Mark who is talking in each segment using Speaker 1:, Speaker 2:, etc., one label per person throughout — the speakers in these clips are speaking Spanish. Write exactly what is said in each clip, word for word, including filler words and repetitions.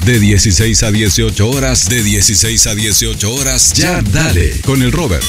Speaker 1: De dieciséis a dieciocho horas, de dieciséis a dieciocho horas, ya dale con el Robert.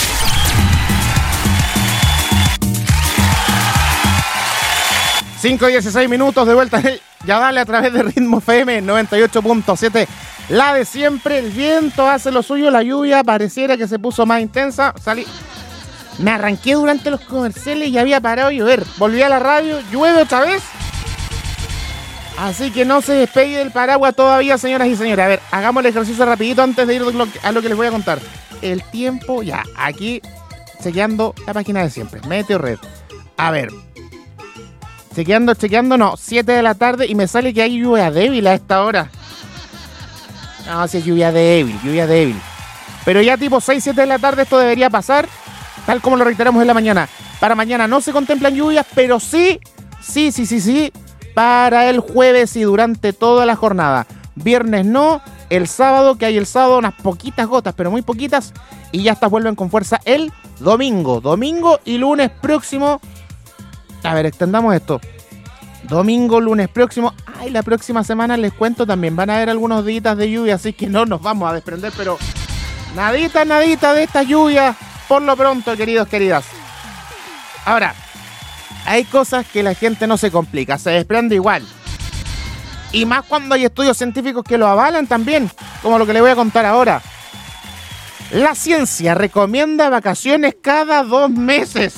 Speaker 2: cinco y dieciséis minutos de vuelta. Ya dale a través de Ritmo F M noventa y ocho punto siete. La de siempre, el viento hace lo suyo, la lluvia pareciera que se puso más intensa. Salí. Me arranqué durante los comerciales y había parado de llover. Volví a la radio, llueve otra vez. Así que no se despegue del paraguas todavía, señoras y señores. A ver, hagamos el ejercicio rapidito antes de ir a lo que les voy a contar. El tiempo, ya, aquí, chequeando la página de siempre, Meteorred. A ver, chequeando, chequeando, no, siete de la tarde y me sale que hay lluvia débil a esta hora. No, si es lluvia débil, lluvia débil. Pero ya tipo seis, siete de la tarde esto debería pasar, tal como lo reiteramos en la mañana. Para mañana no se contemplan lluvias, pero sí, sí, sí, sí, sí, para el jueves y durante toda la jornada. Viernes no, el sábado, que hay el sábado unas poquitas gotas, pero muy poquitas, y ya estas vuelven con fuerza el domingo. Domingo y lunes próximo. A ver, extendamos esto. Domingo, lunes próximo. Ay, la próxima semana les cuento también. Van a haber algunos días de lluvia, así que no nos vamos a desprender, pero nadita, nadita de esta lluvia por lo pronto, queridos, queridas. Ahora, hay cosas que la gente no se complica, se desprende igual. Y más cuando hay estudios científicos que lo avalan también, como lo que les voy a contar ahora. La ciencia recomienda vacaciones cada dos meses.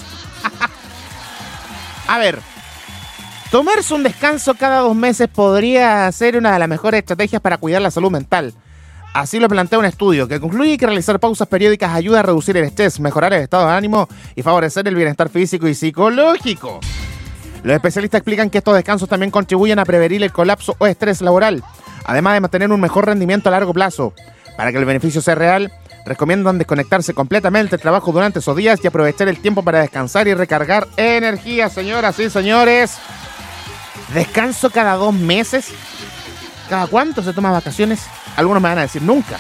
Speaker 2: A ver, tomarse un descanso cada dos meses podría ser una de las mejores estrategias para cuidar la salud mental. Así lo plantea un estudio que concluye que realizar pausas periódicas ayuda a reducir el estrés, mejorar el estado de ánimo y favorecer el bienestar físico y psicológico. Los especialistas explican que estos descansos también contribuyen a prevenir el colapso o estrés laboral, además de mantener un mejor rendimiento a largo plazo. Para que el beneficio sea real, recomiendan desconectarse completamente del trabajo durante esos días y aprovechar el tiempo para descansar y recargar energía, señoras y señores. ¿Descanso cada dos meses? ¿Cada cuánto se toma vacaciones? Algunos me van a decir nunca.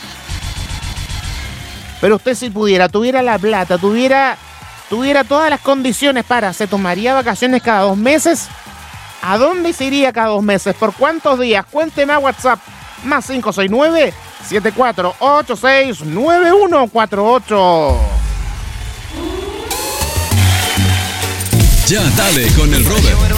Speaker 2: Pero usted, si pudiera, tuviera la plata, tuviera, tuviera todas las condiciones para, ¿se tomaría vacaciones cada dos meses? ¿A dónde se iría cada dos meses? ¿Por cuántos días? Cuénteme a WhatsApp. Más cinco seis nueve, siete cuatro ocho seis, nueve uno cuatro ocho.
Speaker 1: Ya dale con el Robert.